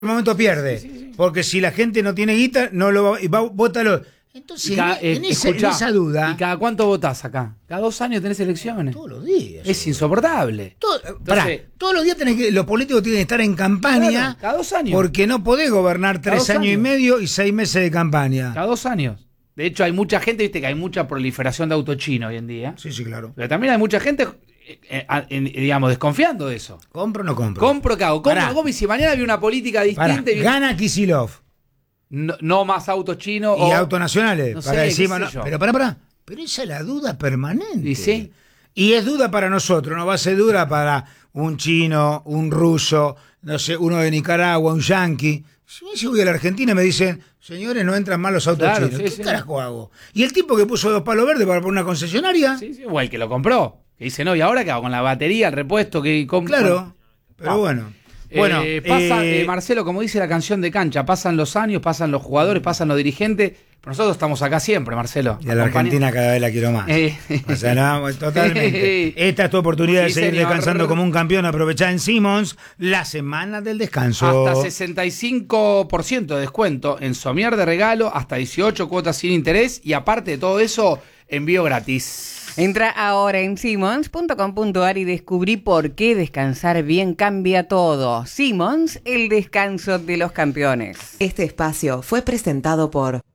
momento pierde. Porque si la gente no tiene guita, no lo va, vótalo. Entonces, en esa duda. ¿Y cada cuánto votás acá? Cada 2 años tenés elecciones. Todos los días. Es insoportable. Todos los días los políticos tienen que estar en campaña. Claro, cada 2 años. Porque no podés gobernar 3 años y medio y 6 meses de campaña. Cada 2 años. De hecho, hay mucha gente, viste que hay mucha proliferación de auto chino hoy en día. Sí, claro. Pero también hay mucha gente, digamos, desconfiando de eso. ¿Compro o no compro? Compro, cago. Compro, y si mañana había una política distinta. Gana Kicillof. No más autos chinos. Y autos nacionales. No para sé, encima, Pero Pero esa es la duda permanente. ¿Y sí? Y es duda para nosotros, no va a ser duda para un chino, un ruso, no sé, uno de Nicaragua, un yanqui. Si voy a la Argentina me dicen, señores, no entran más los autos chinos. ¿Qué carajo hago? ¿Y el tipo que puso 2 palos verdes para poner una concesionaria? Sí, o el que lo compró. Que dice, no, ¿y ahora qué hago con la batería, el repuesto que compro? Claro, pero bueno. Bueno, Marcelo, como dice la canción de cancha, pasan los años, pasan los jugadores, pasan los dirigentes, pero nosotros estamos acá siempre, Marcelo. Y a la Argentina cada vez la quiero más. O sea, no, totalmente. Esta es tu oportunidad de seguir descansando como un campeón. Aprovechá en Simmons la semana del descanso. Hasta 65% de descuento en somier de regalo, hasta 18 cuotas sin interés y aparte de todo eso, envío gratis. Entra ahora en simmons.com.ar y descubrí por qué descansar bien cambia todo. Simmons, el descanso de los campeones. Este espacio fue presentado por